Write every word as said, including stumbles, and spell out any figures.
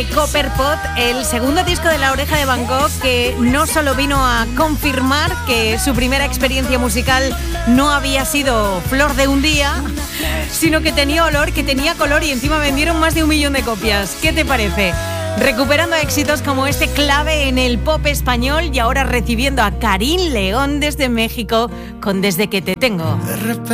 Copperpot, el segundo disco de La Oreja de Van Gogh, que no solo vino a confirmar que su primera experiencia musical no había sido flor de un día, sino que tenía olor, que tenía color y encima vendieron más de un millón de copias. ¿Qué te parece? Recuperando éxitos como este clave en el pop español y ahora recibiendo a Karin León desde México con Desde que te tengo.